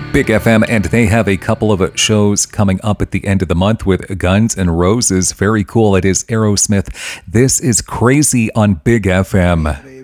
Big FM, and they have a couple of shows coming up at the end of the month with Guns N' Roses. Very cool. It is Aerosmith. This is Crazy on Big FM.